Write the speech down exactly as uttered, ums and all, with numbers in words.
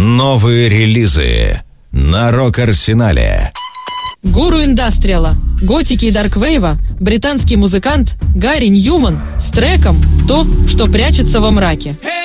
Новые релизы на Рок-Арсенале. Гуру индастриала, готики и дарквейва, британский музыкант Гарри Ньюман с треком «То, что прячется во мраке».